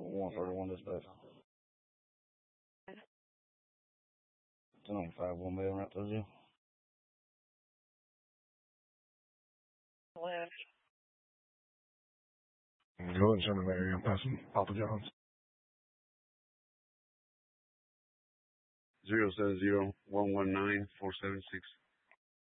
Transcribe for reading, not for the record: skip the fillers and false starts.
131 dispatch. 295 1 million right to you. Left. Go ahead and send an area. I'm passing Papa John's. 070-119-476.